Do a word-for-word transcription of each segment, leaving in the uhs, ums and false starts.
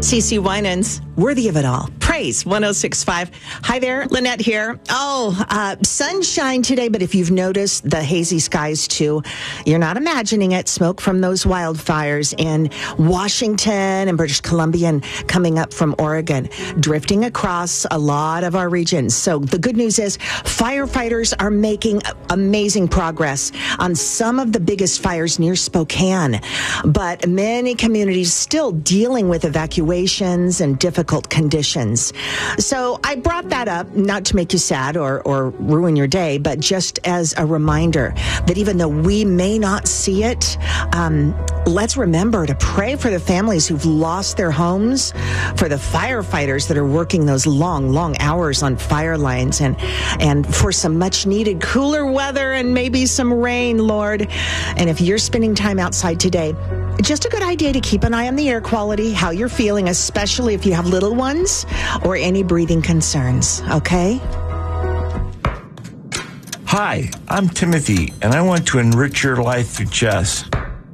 CeCe Winans, Worthy of It All. Praise one oh six point five. Hi there, Lynette here. Oh, uh, sunshine today, but if you've noticed the hazy skies too, you're not imagining it. Smoke from those wildfires in Washington and British Columbia and coming up from Oregon, drifting across a lot of our regions. So the good news is firefighters are making amazing progress on some of the biggest fires near Spokane, but many communities still dealing with evacuations and difficult conditions. So I brought that up not to make you sad or, or ruin your day, but just as a reminder that even though we may not see it, um, let's remember to pray for the families who've lost their homes, for the firefighters that are working those long, long hours on fire lines, and, and for some much needed cooler weather and maybe some rain, Lord. And if you're spending time outside today, just a good idea to keep an eye on the air quality, how you're feeling, especially if you have little ones or any breathing concerns, okay? Hi, I'm Timothy, and I want to enrich your life through chess.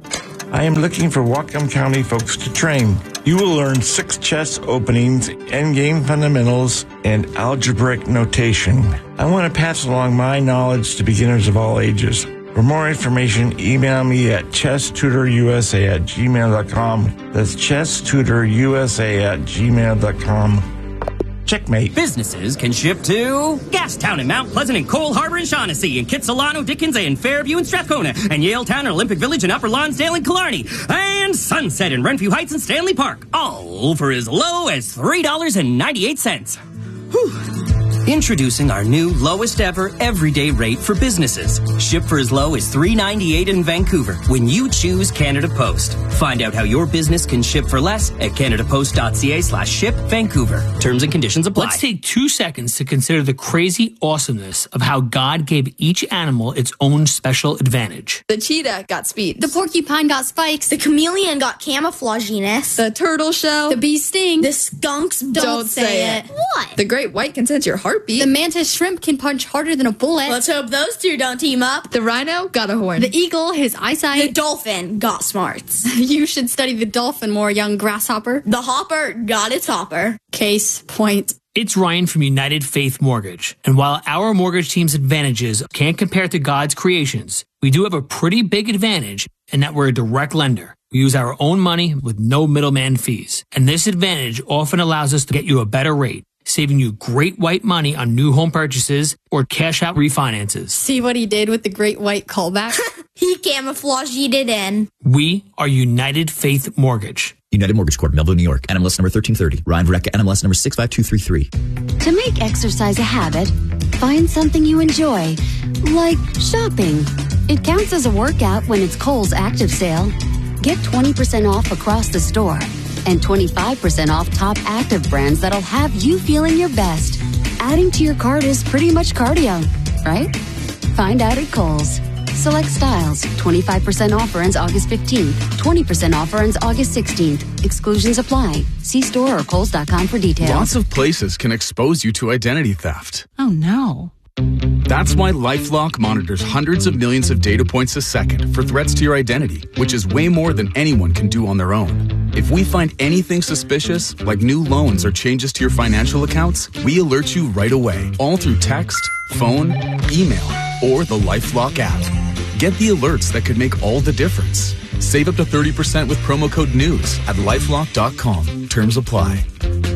I am looking for Whatcom County folks to train. You will learn six chess openings, endgame fundamentals, and algebraic notation. I want to pass along my knowledge to beginners of all ages. For more information, email me at chesstutorusa at gmail dot com. That's chesstutorusa at gmail dot com. Checkmate. Businesses can ship to Gastown and Mount Pleasant and Cole Harbor and Shaughnessy and Kitsilano, Dickens and Fairview and Strathcona and Yaletown and Olympic Village and Upper Lonsdale and Killarney and Sunset and Renfrew Heights and Stanley Park, all for as low as three dollars and ninety-eight cents. Whew. Introducing our new lowest ever everyday rate for businesses. Ship for as low as three dollars and ninety-eight cents in Vancouver when you choose Canada Post. Find out how your business can ship for less at canadapost.ca slash ship Vancouver. Terms and conditions apply. Let's take two seconds to consider the crazy awesomeness of how God gave each animal its own special advantage. The cheetah got speed. The porcupine got spikes. The chameleon got camouflaginess. The turtle shell. The bee sting. The skunks don't, Don't say, say it. it. What? The great white can sense your heartbeat. The mantis shrimp can punch harder than a bullet. Let's hope those two don't team up. The rhino got a horn. The eagle, his eyesight. The dolphin got smarts. You should study the dolphin more, young grasshopper. The hopper got its hopper. Case point. It's Ryan from United Faith Mortgage. And while our mortgage team's advantages can't compare to God's creations, we do have a pretty big advantage in that we're a direct lender. We use our own money with no middleman fees. And this advantage often allows us to get you a better rate, saving you great white money on new home purchases or cash out refinances. See what he did with the great white callback? He camouflaged it in. We are United Faith Mortgage. United Mortgage Corp, Melville, New York. N M L S number thirteen thirty. Ryan Vareka, N M L S number six five two three three. To make exercise a habit, find something you enjoy, like shopping. It counts as a workout when it's Kohl's active sale. Get twenty percent off across the store and twenty-five percent off top active brands that'll have you feeling your best. Adding to your cart is pretty much cardio, right? Find out at Kohl's. Select styles. twenty-five percent offer ends August fifteenth. twenty percent offer ends August sixteenth. Exclusions apply. See store or kohls dot com for details. Lots of places can expose you to identity theft. Oh, no. That's why LifeLock monitors hundreds of millions of data points a second for threats to your identity, which is way more than anyone can do on their own. If we find anything suspicious, like new loans or changes to your financial accounts, we alert you right away, all through text, phone, email, or the LifeLock app. Get the alerts that could make all the difference. Save up to thirty percent with promo code NEWS at lifelock dot com. Terms apply.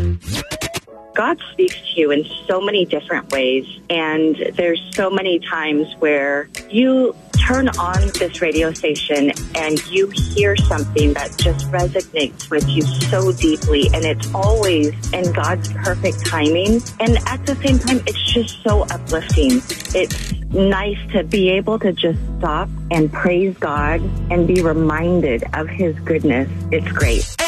God speaks to you in so many different ways, and there's so many times where you turn on this radio station and you hear something that just resonates with you so deeply, and it's always in God's perfect timing. And at the same time, it's just so uplifting. It's nice to be able to just stop and praise God and be reminded of His goodness. It's great.